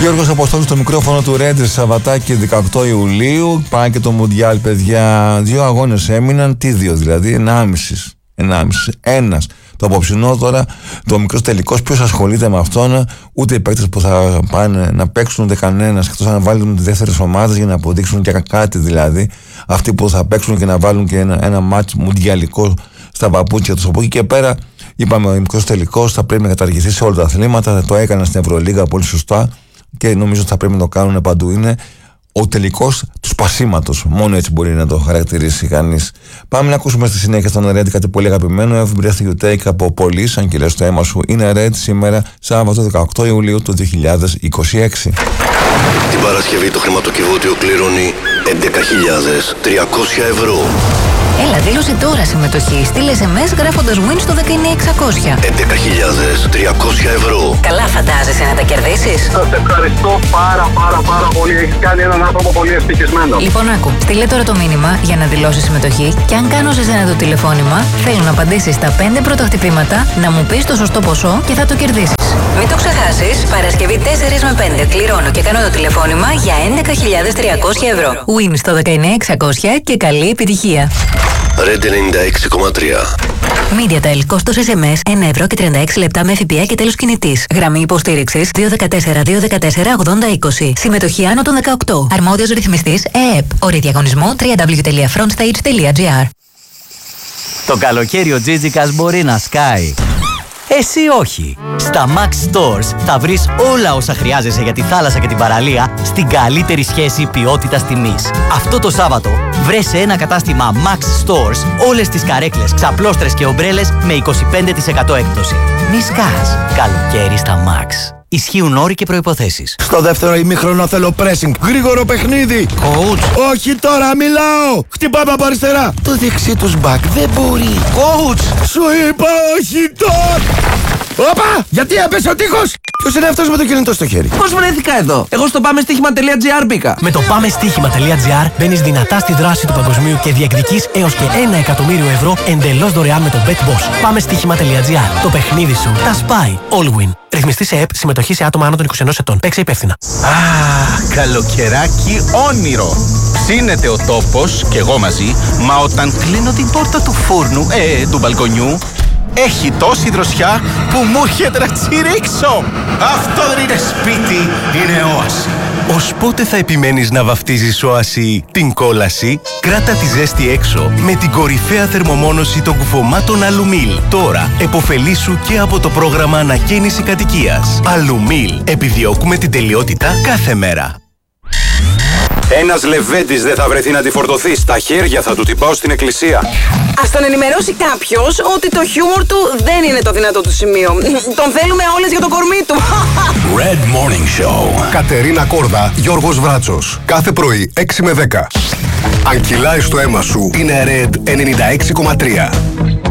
Γιώργος Αποστόλης στο μικρόφωνο του Ρέντ, Σαββατάκι 18 Ιουλίου. Πάει και το Μουντιάλ, παιδιά. 2 αγώνες έμειναν. Τι 2 δηλαδή? 1,5. Ένας. Το απόψινό τώρα, το μικρός τελικός, ποιος ασχολείται με αυτόν? Ούτε οι παίκτες που θα πάνε να παίξουν, ούτε κανένας, εκτός να βάλουν τις δεύτερες ομάδες για να αποδείξουν και κάτι δηλαδή. Αυτοί που θα παίξουν και να βάλουν και ένα μάτς μουντιαλικό στα παπούτσια τους. Από εκεί και πέρα, είπαμε, ο μικρός τελικός θα πρέπει να καταργηθεί σε όλα τα αθλήματα. Το έκανα στην Ευρωλίγα πολύ σωστά και νομίζω ότι θα πρέπει να το κάνουν παντού. Είναι ο τελικός του σπασίματος. Μόνο έτσι μπορεί να το χαρακτηρίσει κανείς. Πάμε να ακούσουμε στη συνέχεια στον Red κάτι πολύ αγαπημένο. Every breath you take από Police. Αν και λες το αίμα σου είναι Red σήμερα, Σάββατο 18 Ιουλίου του 2026. Την Παρασκευή το χρηματοκιβώτιο κληρώνει 11.300 ευρώ. Έλα, δήλωσε τώρα συμμετοχή. Στείλε SMS γράφοντας win στο 19600. 11.300 ευρώ. Καλά φαντάζεσαι να τα κερδίσεις? Σας ευχαριστώ πάρα πολύ. Έχεις κάνει έναν άνθρωπο πολύ ευτυχισμένο. Λοιπόν, άκου. Στείλε τώρα το μήνυμα για να δηλώσεις συμμετοχή και αν κάνω σε σένα το τηλεφώνημα, θέλω να απαντήσεις στα 5 πρώτα χτυπήματα, να μου πεις το σωστό ποσό και θα το κερδίσεις. Μην το ξεχάσεις. Παρασκευή 4 με 5 κληρώνω και κάνω το τηλεφώνημα για 11.300 ευρώ. Win στο 19600 και καλή επιτυχία. Red 96,3. MediaTel, κόστος SMS 1 ευρώ και 36 λεπτά με ΦΠΑ και τέλος κινητής. Γραμμή υποστήριξης 214-214-8020. Συμμετοχή άνω των 18. Αρμόδιος ρυθμιστής ΕΕΠ. Όροι διαγωνισμού www.frontstage.gr. Το καλοκαίρι ο Τζίτζικας μπορεί να σκάει. Εσύ όχι. Στα Max Stores θα βρεις όλα όσα χρειάζεσαι για τη θάλασσα και την παραλία στην καλύτερη σχέση ποιότητας-τιμής. Αυτό το Σάββατο βρες σε ένα κατάστημα Max Stores όλες τις καρέκλες, ξαπλώστρες και ομπρέλες με 25% έκπτωση. Μη σκάς. Καλοκαίρι στα Max. Ισχύουν όροι και προϋποθέσεις. Στο δεύτερο ημίχρονο θέλω pressing. Γρήγορο παιχνίδι. Coach. Όχι τώρα, μιλάω. Χτυπάμε από αριστερά. Το δεξί τους back δεν μπορεί. Coach. Σου είπα όχι τώρα. Όπα! Γιατί έπεσε ο τείχος! Ποιος είναι αυτός με το κινητό στο χέρι? Πώς βρέθηκα εδώ? Εγώ στο πάμεστίχημα.gr μπήκα. Με το πάμεστίχημα.gr μπαίνεις δυνατά στη δράση του παγκοσμίου και διεκδικείς έως και 1 εκατομμύριο ευρώ εντελώς δωρεάν με το BetBoss. Πάμεστίχημα.gr. Το παιχνίδι σου τα σπάει. All win. Ρυθμιστή σε ΕΕΠ, συμμετοχή σε άτομα άνω των 21 ετών. Παίξε υπεύθυνα. Καλοκαιράκι όνειρο. Ψήνεται ο τόπος και εγώ μαζί, μα όταν κλείνω την πόρτα του φούρνου, του μπαλκονιού, έχει τόση δροσιά που μου έρχεται να τσιρίξω. Αυτό δεν είναι σπίτι, είναι όαση. Ως πότε θα επιμένεις να βαφτίζεις όαση την κόλαση? Κράτα τη ζέστη έξω με την κορυφαία θερμομόνωση των κουφωμάτων Αλουμίλ. Τώρα εποφελήσου και από το πρόγραμμα ανακαίνιση κατοικίας. Αλουμίλ. Επιδιώκουμε την τελειότητα κάθε μέρα. Ένας λεβέντης δεν θα βρεθεί να τη φορτωθεί. Στα χέρια θα του την πάω στην εκκλησία. Ας τον ενημερώσει κάποιος ότι το χιούμορ του δεν είναι το δυνατό του σημείο. Τον θέλουμε όλες για το κορμί του. Red Morning Show. Κατερίνα Κόρδα, Γιώργος Βράτσος. Κάθε πρωί 6 με 10. Αν κυλάει στο αίμα σου, είναι Red 96,3.